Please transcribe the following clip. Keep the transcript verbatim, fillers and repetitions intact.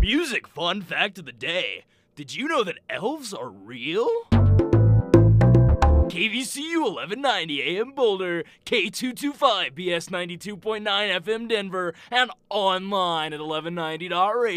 Music fun fact of the day. Did you know that elves are real? K V C U eleven ninety A M Boulder, K two twenty-five B S ninety-two point nine F M Denver, and online at eleven ninety dot radio.